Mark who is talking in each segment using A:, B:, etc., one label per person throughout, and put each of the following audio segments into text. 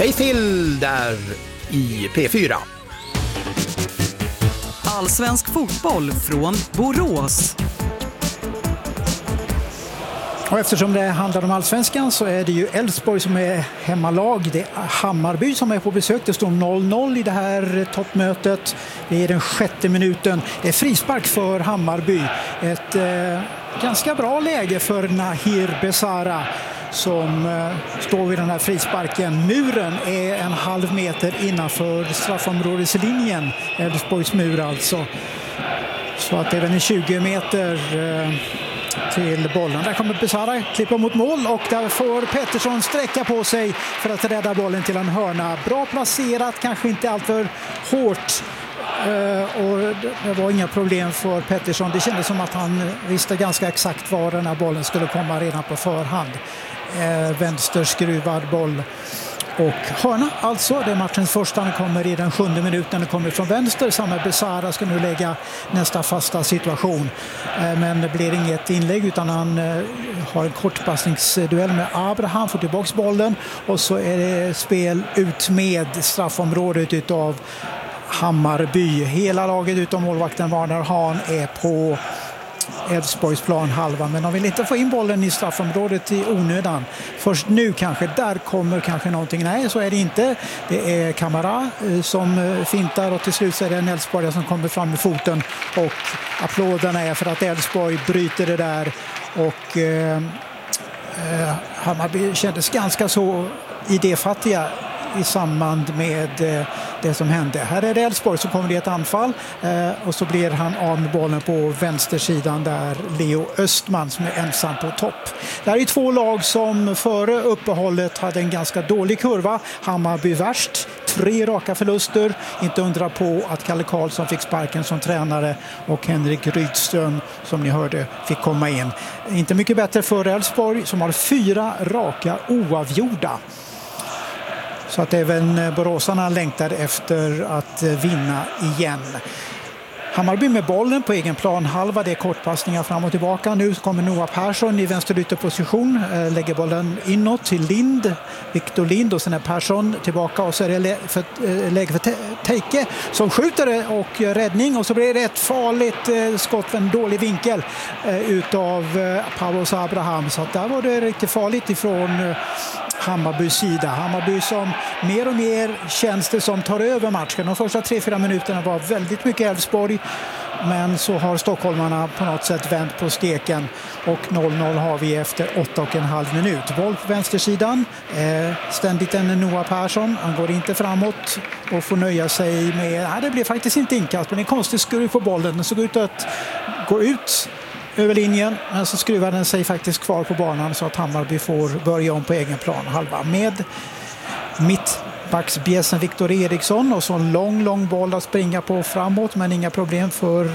A: Faith Hill där i P4.
B: Allsvensk fotboll från Borås.
C: Och eftersom det handlar om allsvenskan så är det ju Elfsborg som är hemmalag. Det är Hammarby som är på besök. Det står 0-0 i det här toppmötet. Det är den 6:e minuten. Det är frispark för Hammarby. Ett ganska bra läge för Nahir Besara som står vid den här frisparken. Muren är en halv meter innanför straffområdeslinjen. Elfsborgs mur alltså. Så att det är väl en 20 meter till bollen. Där kommer Besara klippa mot mål och där får Pettersson sträcka på sig för att rädda bollen till en hörna. Bra placerat, kanske inte alltför hårt. Och det var inga problem för Pettersson. Det kändes som att han visste ganska exakt var den här bollen skulle komma redan på förhand. Vänsterskruvad boll. Och hörna alltså, det är matchens första. Den kommer i den 7:e minuten, den kommer från vänster. Samma Besara ska nu lägga nästa fasta situation. Men det blir inget inlägg utan han har en kortpassningsduell med Abraham, får tillbaka bollen. Och så är det spel ut med straffområdet utav Hammarby. Hela laget utom målvakten Warner Hahn är på Elfsborgs planhalva, men de vill inte få in bollen i straffområdet i onödan. Först nu kanske, där kommer kanske någonting. Nej, så är det inte. Det är Kamara som fintar och till slut så är det en Elfsborg som kommer fram med foten och applåderna är för att Elfsborg bryter det där och Hammarby kändes ganska så idéfattiga i samband med det som hände. Här är det Elfsborg som kommer i ett anfall och så blir han av med bollen på vänstersidan där Leo Östman som är ensam på topp. Det här är två lag som före uppehållet hade en ganska dålig kurva. Hammarby värst, 3 raka förluster. Inte undra på att Kalle Karlsson fick sparken som tränare och Henrik Rydström som ni hörde fick komma in. Inte mycket bättre för Elfsborg som har 4 raka oavgjorda. Så att även boråsarna längtar efter att vinna igen. Hammarby med bollen på egen plan halva, det är kortpassningar fram och tillbaka. Nu kommer Noah Persson i vänsterytterposition, lägger bollen inåt till Lind, Victor Lind och sen är Persson tillbaka och så är det läge för Teike som skjuter det och räddning och så blir det ett farligt skott för en dålig vinkel utav Pavlos Abraham, så att där var det riktigt farligt ifrån Hammarbys sida. Hammarby som mer och mer känns det som tar över matchen. De första 3-4 minuterna var väldigt mycket Elfsborg, men så har stockholmarna på något sätt vänt på steken och 0-0 har vi efter 8,5 minut. Boll på vänstersidan, ständigt en Noah Persson, han går inte framåt och får nöja sig med, det blir faktiskt inte inkast, men det är konstigt skurv på bollen. Den såg ut att gå ut över linjen, men så skruvar den sig faktiskt kvar på banan så att Hammarby får börja om på egen plan halva med mittbacksbjässen Victor Eriksson och så en lång boll att springa på framåt, men inga problem för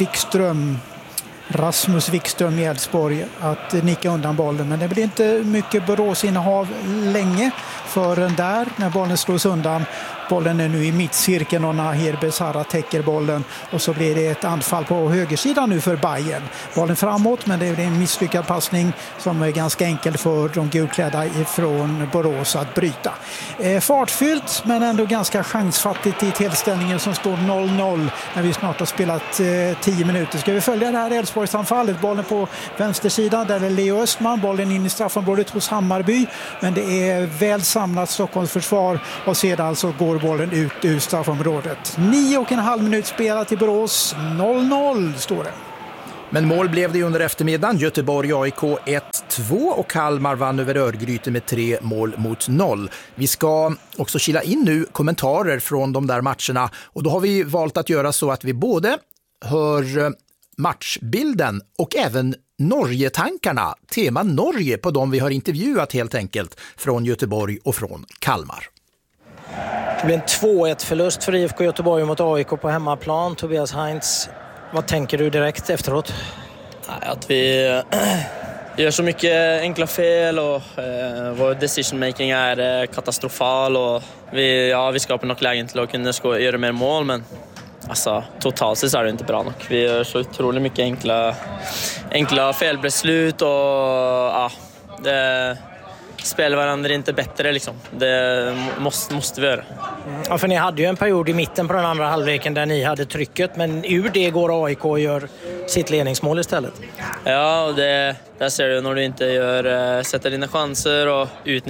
C: Rasmus Wikström i Elfsborg att nicka undan bollen, men det blir inte mycket Borås-innehav länge förrän där när bollen slås undan. Bollen är nu i mittcirkeln och Nahir Besara täcker bollen och så blir det ett anfall på högersidan nu för Bayern. Bollen framåt, men det är en misslyckad passning som är ganska enkel för de gulklädda från Borås att bryta. Fartfyllt men ändå ganska chansfattigt i tillställningen som står 0-0 när vi snart har spelat 10 minuter. Ska vi följa det här Elfsborgsanfallet? Bollen på vänstersidan där är Leo Östman, bollen in i straffområdet hos Hammarby, men det är väl samlat Stockholms försvar och sedan så går bollen ut ur straffområdet. 9,5 minut spelat i Borås. 0-0 står det.
A: Men mål blev det under eftermiddagen. Göteborg AIK 1-2 och Kalmar vann över Örgryte med 3-0. Vi ska också kila in nu kommentarer från de där matcherna och då har vi valt att göra så att vi både hör matchbilden och även Norge-tankarna, tema Norge på de vi har intervjuat helt enkelt från Göteborg och från Kalmar.
D: Det blir en 2-1-förlust för IFK Göteborg mot AIK på hemmaplan. Tobias Heinz, vad tänker du direkt efteråt?
E: Att vi gör så mycket enkla fel och vår decision making är katastrofal och vi skapar nog lägen till att kunna göra mer mål, men alltså, totalt sett är det inte bra nog. Vi gör så otroligt mycket enkla felbeslut och det spelar varandra inte bättre liksom. Det måste vi göra.
D: Ja, för ni hade ju en period i mitten på den andra halvleken där ni hade trycket, men ur det går AIK och gör sitt ledningsmål istället.
E: Ja, och där ser du när du inte sätter dina chanser och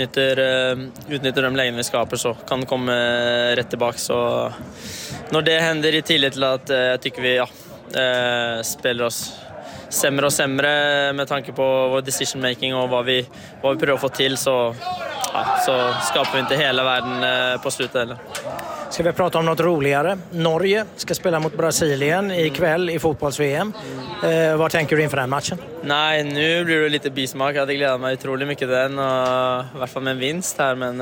E: utnyttjar de lägen vi skapar, så kan det komma rätt tillbaka. Så när det händer i tillit till att jag tycker vi spelar oss sämre och sämre med tanke på vår decision making och vad vi prövar få till, så skapar vi inte hela världen på slutet heller.
D: Ska vi prata om något roligare? Norge ska spela mot Brasilien ikväll i fotbolls-VM. Vad tänker du inför den matchen?
E: Nej, nu blir det lite bismak. Jag hade glädjat mig otroligt mycket den, och i alla fall med en vinst här, men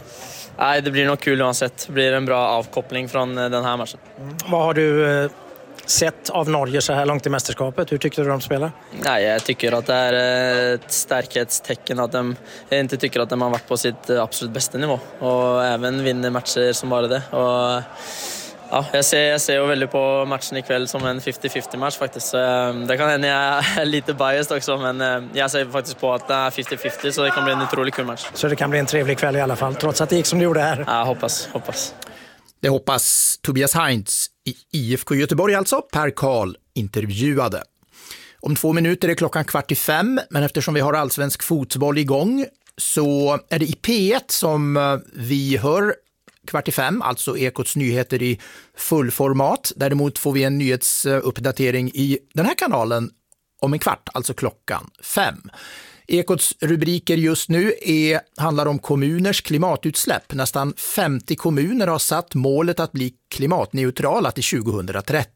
E: det blir nog kul oavsett. Det blir en bra avkoppling från den här matchen.
D: Vad har du sett av Norge så här långt i mästerskapet? Hur tyckte du de spelar?
E: Nej, jag tycker att det är ett starkhetstecken att jag inte tycker att de har varit på sitt absolut bästa nivå och även vinner matcher som bara det. Och jag ser ju väldigt på matchen ikväll som en 50-50 match faktiskt. Så det kan hända jag är lite biased också, men jag ser faktiskt på att det är 50-50, så det kan bli en otroligt kul match.
D: Så det kan bli en trevlig kväll i alla fall, trots att det gick som det gjorde här?
E: Ja, hoppas.
A: Det hoppas Tobias Heinz i IFK Göteborg, alltså Per Karl intervjuade. Om 2 minuter är klockan 4:45, men eftersom vi har allsvensk fotboll igång så är det i P1 som vi hör 4:45, alltså Ekots nyheter i fullformat. Däremot får vi en nyhetsuppdatering i den här kanalen om en kvart, alltså klockan 5. Ekots rubriker just nu handlar om kommuners klimatutsläpp. Nästan 50 kommuner har satt målet att bli klimatneutrala till 2030.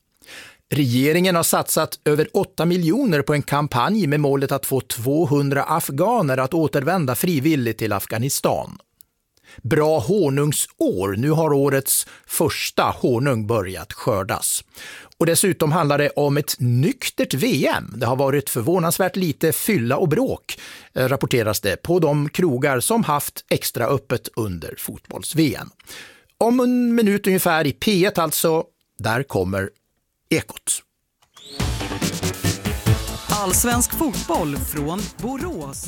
A: Regeringen har satsat över 8 miljoner på en kampanj med målet att få 200 afghaner att återvända frivilligt till Afghanistan. Bra honungsår, nu har årets första honung börjat skördas. Och dessutom handlar det om ett nyktert VM. Det har varit förvånansvärt lite fylla och bråk, rapporteras det, på de krogar som haft extra öppet under fotbolls-VM. Om en minut ungefär i P1 alltså, där kommer Ekot.
B: Allsvensk fotboll från Borås.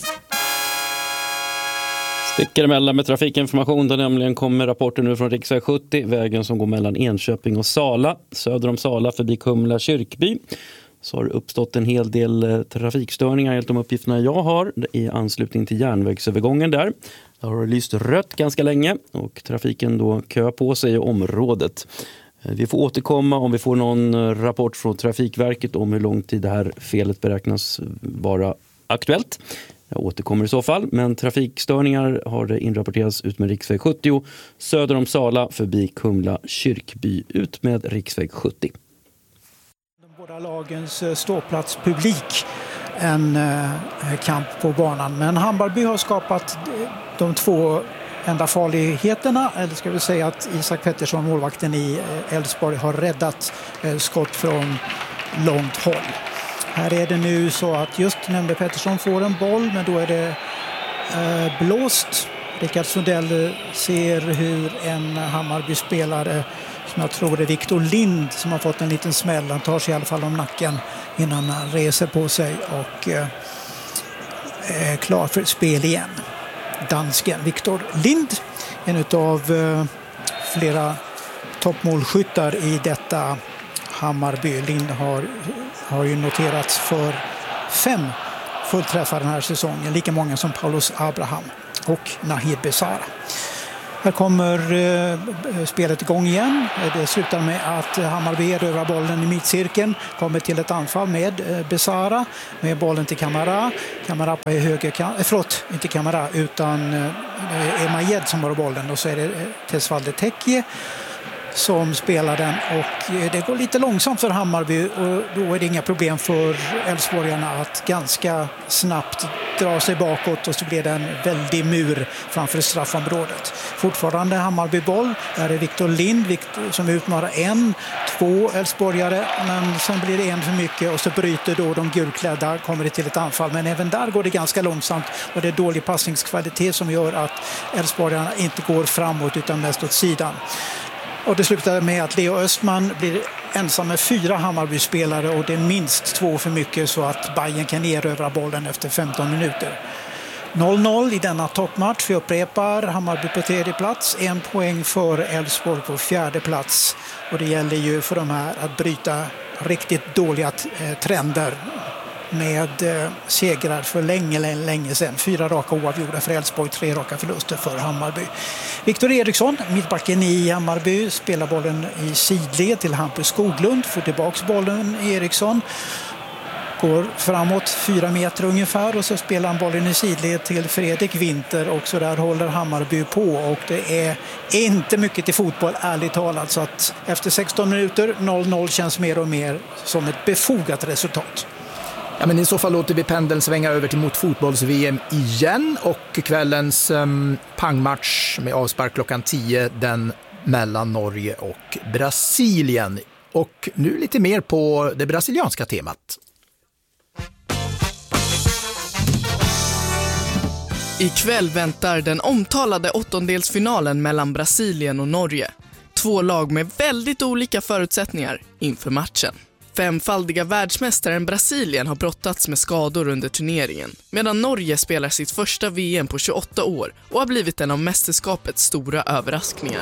F: Sticker emellan med trafikinformation, där nämligen kommer rapporter nu från riksväg 70, vägen som går mellan Enköping och Sala. Söder om Sala förbi Kumla kyrkby så har det uppstått en hel del trafikstörningar enligt de uppgifterna jag har i anslutning till järnvägsövergången där. Där har det lyst rött ganska länge och trafiken då kör på sig i området. Vi får återkomma om vi får någon rapport från Trafikverket om hur lång tid det här felet beräknas vara aktuellt. Jag återkommer i så fall, men trafikstörningar har det inrapporterats ut med riksväg 70 söder om Sala förbi Kumla kyrkby, ut med riksväg 70.
C: De båda lagens ståplatspublik en kamp på banan, men Hammarby har skapat de 2 enda farligheterna, eller ska vi säga att Isak Pettersson, målvakten i Elfsborg, har räddat skott från långt håll. Här är det nu så att just nämnde Pettersson får en boll, men då är det blåst. Rickard Sundell ser hur en Hammarby-spelare, som jag tror är Victor Lind, som har fått en liten smäll. Han tar sig i alla fall om nacken innan han reser på sig och är klar för spel igen. Dansken Victor Lind, en av flera toppmålskyttar i detta Hammarby. Lind har ju noterats för 5 fullträffar den här säsongen, lika många som Paulus Abraham och Nahir Besara. Här kommer spelet igång igen. Det slutar med att Hammarby erövrar bollen i mittcirkeln, kommer till ett anfall med Besara, med bollen till Kamara. Kamara på högerkant, inte Kamara utan Majed som har bollen, och så är det Tesvalde Tekje som spelar den, och det går lite långsamt för Hammarby, och då är det inga problem för Elfsborgarna att ganska snabbt dra sig bakåt, och så blir det en väldig mur framför straffområdet. Fortfarande Hammarby-boll, där är Victor Lind som utmanar 2 Elfsborgare, men sen blir det en för mycket och så bryter då de gulklädda, kommer det till ett anfall, men även där går det ganska långsamt, och det är dålig passningskvalitet som gör att Elfsborgarna inte går framåt utan mest åt sidan. Och det slutar med att Leo Östman blir ensam med 4 Hammarby-spelare, och det är minst 2 för mycket, så att Bayern kan erövra bollen efter 15 minuter. 0-0 i denna toppmatch. Vi upprepar, Hammarby på 3:e plats, 1 poäng för Elfsborg på 4:e plats. Och det gäller ju för de här att bryta riktigt dåliga trender med segrar för länge sedan. 4 raka oavgjorda för Elfsborg, 3 raka förluster för Hammarby. Viktor Eriksson, mittbacken i Hammarby, spelar bollen i sidled till Hampus Skoglund, får tillbaks bollen Eriksson. Går framåt 4 meter ungefär och så spelar han bollen i sidled till Fredrik Winter och så där håller Hammarby på och det är inte mycket till fotboll ärligt talat, så att efter 16 minuter 0-0 känns mer och mer som ett befogat resultat.
A: Ja, men i så fall låter vi pendeln svänga över till mot fotbolls-VM igen och kvällens pangmatch med avspark klockan 10, den mellan Norge och Brasilien. Och nu lite mer på det brasilianska temat.
G: Ikväll väntar den omtalade åttondelsfinalen mellan Brasilien och Norge. 2 lag med väldigt olika förutsättningar inför matchen. 5-faldiga världsmästaren Brasilien har brottats med skador under turneringen, medan Norge spelar sitt första VM på 28 år och har blivit en av mästerskapets stora överraskningar.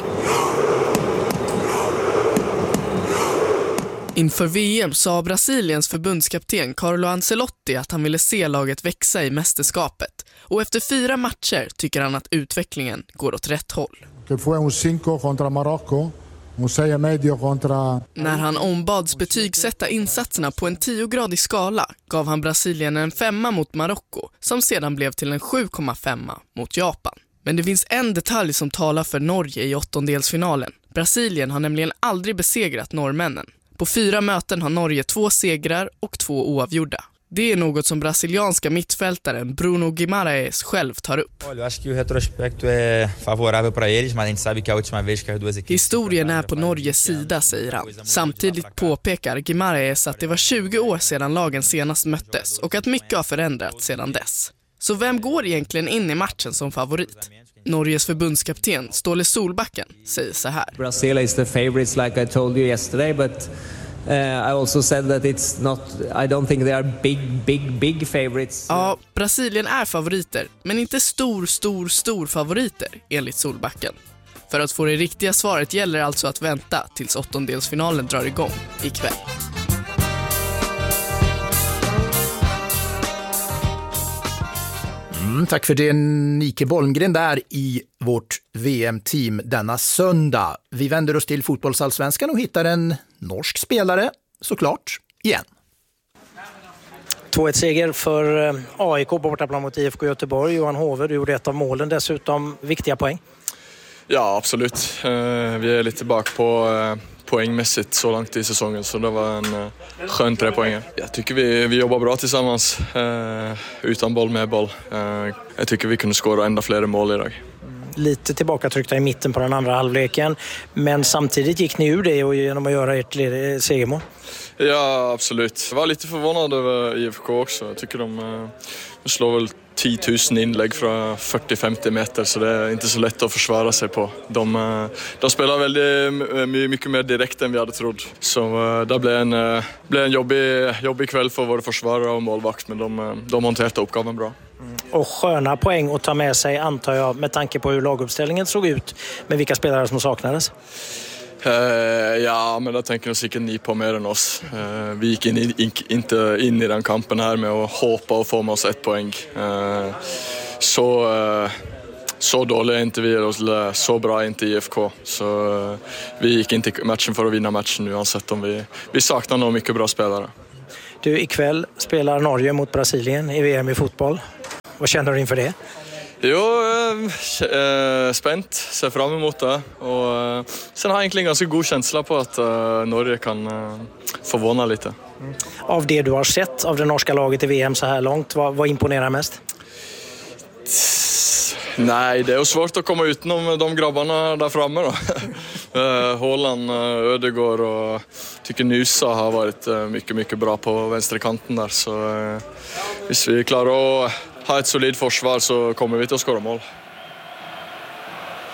G: Inför VM sa Brasiliens förbundskapten Carlo Ancelotti att han ville se laget växa i mästerskapet. Och efter 4 matcher tycker han att utvecklingen går åt rätt håll.
H: Det foi 5 contra Marocko, 6,5 contra...
G: När han ombads betygsätta insatserna på en 10-gradig skala gav han Brasilien en 5 mot Marocko, som sedan blev till en 7,5 mot Japan. Men det finns en detalj som talar för Norge i åttondelsfinalen. Brasilien har nämligen aldrig besegrat norrmännen. På 4 möten har Norge 2 segrar och 2 oavgjorda. Det är något som brasilianska mittfältaren Bruno Guimarães själv tar upp. Historien är på Norges sida, säger han. Samtidigt påpekar Guimarães att det var 20 år sedan lagen senast möttes och att mycket har förändrats sedan dess. Så vem går egentligen in i matchen som favorit? Norges förbundskapten Ståle Solbacken säger så här.
I: Brazil is the favorites like I told you yesterday, but I also said that it's not, I don't think they are big favorites.
G: Ja, Brasilien är favoriter, men inte stor favoriter enligt Solbacken. För att få det riktiga svaret gäller alltså att vänta tills åttondelsfinalen drar igång ikväll.
A: Tack för det, Nike Bolmgren där i vårt VM-team denna söndag. Vi vänder oss till fotbollsallsvenskan och hittar en norsk spelare, såklart, igen.
D: 2-1-seger för AIK på bortaplan mot IFK Göteborg. Johan Hove, du gjorde ett av målen, dessutom viktiga poäng.
J: Ja, absolut. Vi är lite bak på poängmässigt så långt i säsongen, så det var en skön 3 poäng. Jag tycker vi jobbar bra tillsammans, utan boll med boll. Jag tycker vi kunde skåra ända fler mål idag.
D: Lite tillbakatryckta i mitten på den andra halvleken, men samtidigt gick ni ur det och genom att göra ert segermål.
J: Ja, absolut. Jag var lite förvånad över IFK också. Jag tycker de slår väl 10 000 inlägg från 40-50 meter, så det är inte så lätt att försvara sig på. De spelar väldigt mycket mer direkt än vi hade trott. Så det blev en jobbig kväll för våra försvarare och målvakt, men de hanterade uppgaven bra.
D: Och sköna poäng att ta med sig, antar jag, med tanke på hur laguppställningen såg ut, med vilka spelare som saknades.
J: Ja, men jag tänker nog säkert ni på mer än oss. Vi gick inte in i den kampen här med att hoppa och få med oss 1 poäng. Så dåliga är inte vi, så bra är inte IFK. Så vi gick inte i matchen för att vinna matchen nu, ansett om vi saknar nog mycket bra spelare.
D: Du, ikväll spelar Norge mot Brasilien i VM i fotboll. Vad känner du inför det?
J: Jo, spänt, ser fram emot det. Och sen har jag egentligen ganska god känsla på att Norge kan förvåna lite.
D: Av det du har sett av det norska laget i VM så här långt, vad imponerar mest?
J: Nej, det är svårt att komma utenom de grabbarna där framme då. Haaland, Ødegaard och tycker Nusa har varit mycket bra på vänsterkanten där. Så hvis vi klarar att ha ett solid försvar så kommer vi till att skåra mål.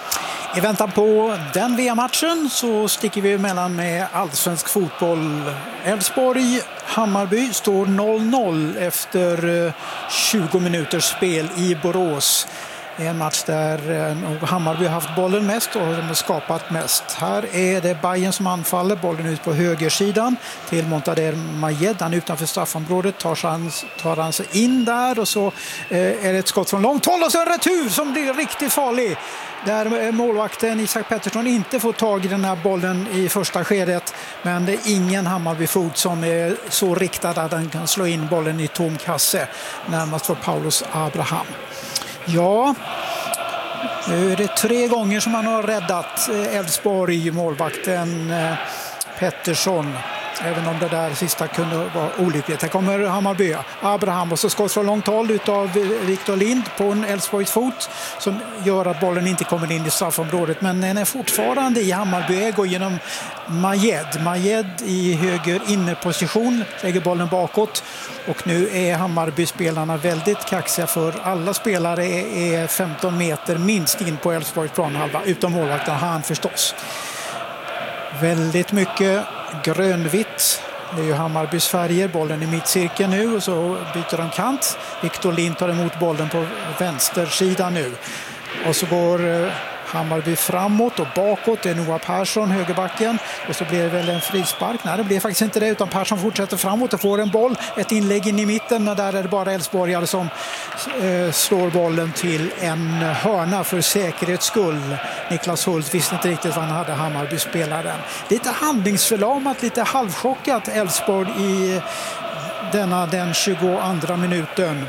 C: I väntan på den VM-matchen så sticker vi emellan med allsvensk fotboll. Elfsborg, Hammarby står 0-0 efter 20 minuters spel i Borås. En match där Hammarby har haft bollen mest och de har skapat mest. Här är det Bayern som anfaller, bollen ut på högersidan till Montader Majed. Han utanför straffområdet tar han sig in där och så är det ett skott från långt håll och så en retur som blir riktigt farlig. Där målvakten Isak Pettersson inte får tag i den här bollen i första skedet, men det är ingen Hammarby-fot som är så riktad att han kan slå in bollen i tom kasse, närmast för Paulus Abraham. Ja, nu är det 3 gånger som han har räddat Elfsborg, målvakten Pettersson. Även om det där sista kunde vara olyckligt. Här kommer Hammarby, Abraham och så skott från långt håll utav Victor Lind på en Elfsborgs fot som gör att bollen inte kommer in i straffområdet. Men den är fortfarande i Hammarby-ägo genom Majed. Majed i höger innerposition lägger bollen bakåt. Och nu är Hammarby-spelarna väldigt kaxiga för alla spelare är 15 meter minst in på Elfsborgs planhalva. Utom målvakten han förstås. Väldigt mycket grönvitt. Det är ju Hammarbys färger. Bollen i mittcirkeln nu och så byter de kant. Victor Lind tar emot bollen på vänstersidan nu. Och så går Hammarby framåt och bakåt. Det är Noah Persson, högerbacken. Och så blir det väl en frispark. Nej, det blir faktiskt inte det utan Persson fortsätter framåt och får en boll. Ett inlägg in i mitten men där är det bara Elfsborgare som slår bollen till en hörna för säkerhets skull. Niklas Hult visste inte riktigt vad han hade, Hammarby-spelaren. Lite handlingsförlamat, lite halvchockat Elfsborg i den 22 minuten.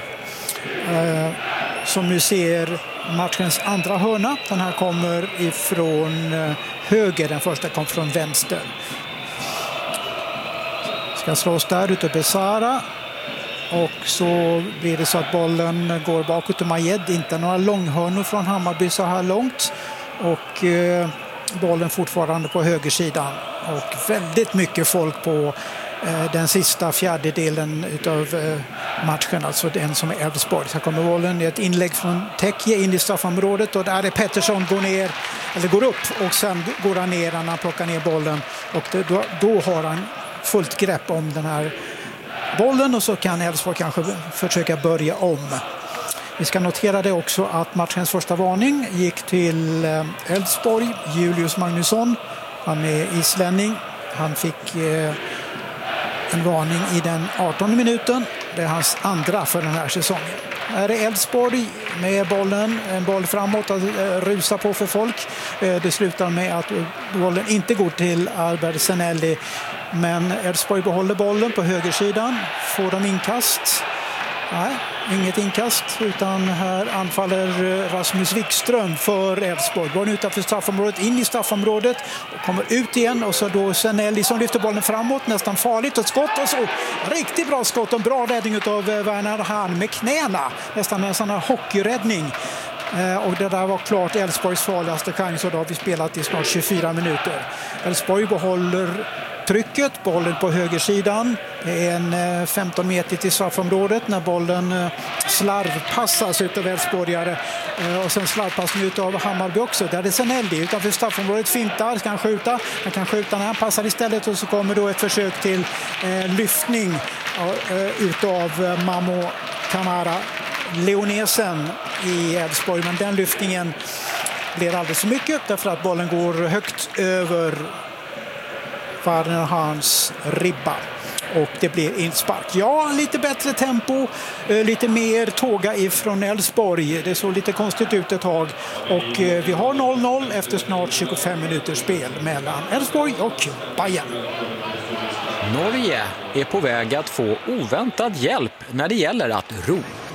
C: Som nu ser matchens andra hörna. Den här kommer ifrån höger, den första kom från vänster. Ska slås där ute Besara. Och så blir det så att bollen går bakåt till Majed. Inte några långhörnor från Hammarby så här långt. Och bollen fortfarande på högersidan. Och väldigt mycket folk på den sista fjärdedelen utav matchen, alltså den som är Elfsborg. Så kommer bollen, ett inlägg från Tekje in i straffområdet och där är Pettersson går upp och sen går han ner när han plockar ner bollen och då har han fullt grepp om den här bollen och så kan Elfsborg kanske försöka börja om. Vi ska notera det också att matchens första varning gick till Elfsborg. Julius Magnusson, han är islänning. Han fick en varning i den 18:e minuten. Det är hans andra för den här säsongen. Här är Elfsborg med bollen, en boll framåt att rusa på för folk. Det slutar med att bollen inte går till Albert Senelli. Men Elfsborg behåller bollen på högersidan. Får de inkast? Nej, inget inkast utan här anfaller Rasmus Wikström för Elfsborg. Bollen utanför straffområdet, in i straffområdet och kommer ut igen och så då Senelli som lyfter bollen framåt, nästan farligt och skott och så riktigt bra skott och bra räddning av Werner Hahn med knäna, nästan en sån här hockeyräddning. Och det där var klart Elfsborgs farligaste chans och då har vi spelat i snart 24 minuter. Elfsborg behåller trycket, bollen på högersidan. Det är en 15 meter till straffområdet när bollen slarvpassas utav Elfsborgare. Och sen slarvpassning utav Hammarby också. Där är det Senelli utanför straffområdet fintar, ska han skjuta. Han kan skjuta när han passar istället och så kommer då ett försök till lyftning utav Mamo Kamara, leonesen i Elfsborg. Men den lyftningen blir alldeles för mycket därför att bollen går högt över Werner Hahns ribba och det blir inspark. Ja, lite bättre tempo, lite mer tåga ifrån Elfsborg. Det såg lite konstigt ut ett tag och vi har 0-0 efter snart 25 minuters spel mellan Elfsborg och Bayern.
K: Norge är på väg att få oväntad hjälp när det gäller att ro.